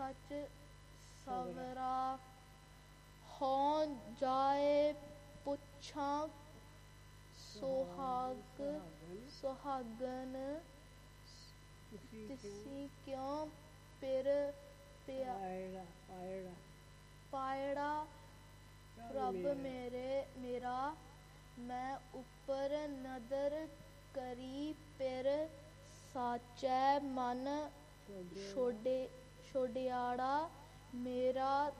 सच सवरा हों जाए पुछा सुहागन तिसी क्यों पिर पायड़ा रब मेरा मैं ऊपर नदर करी पिर साचै मन छोड़ियाड़ा मेरा